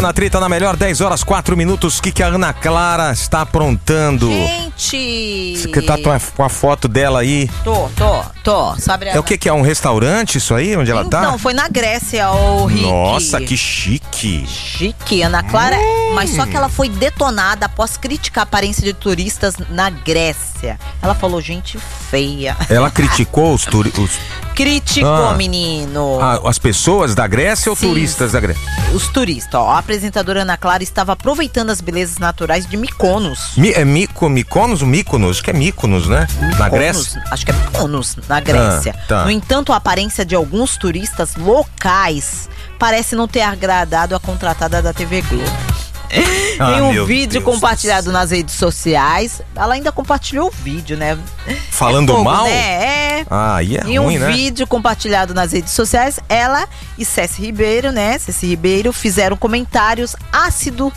Na treta, na melhor, 10 horas, 4 minutos. O que a Ana Clara está aprontando? Gente! Você tá com a foto dela aí? Tô. Sabe? É o que é? Um restaurante isso aí? Onde ela tá? Não, foi na Grécia, o Rick. Nossa, que chique. Chique, Ana Clara. Mas só que ela foi detonada após criticar a aparência de turistas na Grécia. Ela falou, gente feia. Ela criticou os turistas? Criticou, menino. As pessoas da Grécia ou turistas da Grécia? Os turistas, ó. A apresentadora Ana Clara estava aproveitando as belezas naturais de Mykonos. Mykonos? Mykonos? Acho que é Mykonos, né? Na Grécia? Acho que é Mykonos, na Grécia. Tá. No entanto, a aparência de alguns turistas locais parece não ter agradado a contratada da TV Globo. Em um vídeo compartilhado nas redes sociais, ela ainda compartilhou o vídeo, né? Falando mal? Né? Aí é ruim, né? Em um vídeo compartilhado nas redes sociais, ela e Ceci Ribeiro, né? Ceci Ribeiro fizeram comentários ácidos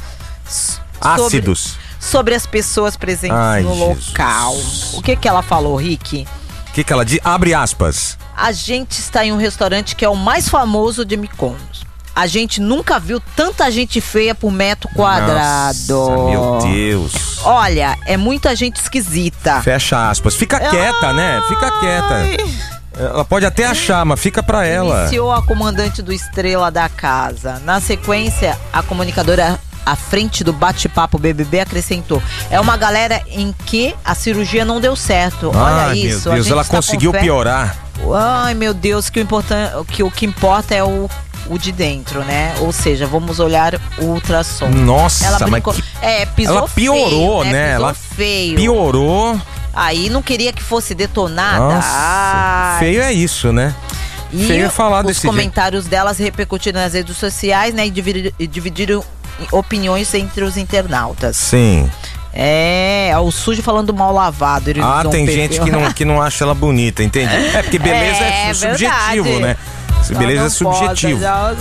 sobre as pessoas presentes no local. O que ela falou, Rick? O que ela diz? Abre aspas. A gente está em um restaurante que é o mais famoso de Mykonos. A gente nunca viu tanta gente feia por metro quadrado. Nossa, meu Deus. Olha, é muita gente esquisita. Fecha aspas. Fica quieta, né? Fica quieta. Ela pode até achar, mas fica pra ela. Iniciou a comandante do Estrela da Casa. Na sequência, a comunicadora à frente do bate-papo BBB acrescentou: é uma galera em que a cirurgia não deu certo. Olha isso. Meu Deus, ela conseguiu piorar. Ai, meu Deus, o que importa é o de dentro, né? Ou seja, vamos olhar o ultrassom. Nossa, ela brincou, pisou ela piorou, feio, né? Pisou ela feio. Piorou. Aí não queria que fosse detonada. Nossa, feio é isso, né? E feio é falar os desse comentários delas repercutiram nas redes sociais, né? E dividiram opiniões entre os internautas. Sim. O sujo falando mal lavado. Tem gente que não acha ela bonita, entende? É porque beleza é subjetivo, verdade. né? Beleza é subjetivo.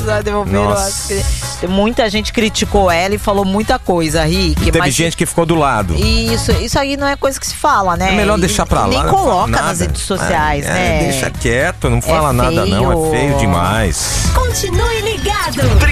Muita gente criticou ela e falou muita coisa, Rick. Teve gente que ficou do lado. Isso aí não é coisa que se fala, né? É melhor deixar pra lá. Nem coloca nas redes sociais, né? Deixa quieto, não fala nada não, é feio demais. Continue ligado.